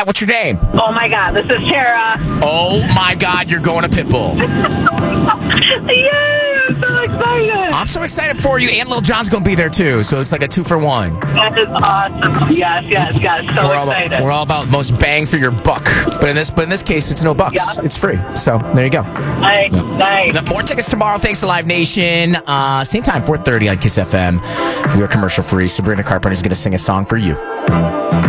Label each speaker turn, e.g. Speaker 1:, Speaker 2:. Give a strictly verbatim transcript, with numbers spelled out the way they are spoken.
Speaker 1: What's your name?
Speaker 2: Oh my God, this is Tara.
Speaker 1: Oh my God, you're going to Pitbull.
Speaker 2: Yay, I'm so excited.
Speaker 1: I'm so excited for you. And Lil Jon's going to be there too, so it's like a two for one.
Speaker 2: That is awesome. Yes, yes, yes. So
Speaker 1: We're all,
Speaker 2: excited.
Speaker 1: about, we're all about most bang for your buck, but in this, but in this case, it's no bucks.
Speaker 2: Yeah.
Speaker 1: It's free. So there you go.
Speaker 2: Nice, nice.
Speaker 1: More tickets tomorrow. Thanks to Live Nation. Uh, same time, four thirty on Kiss F M. We are commercial free. Sabrina Carpenter is going to sing a song for you.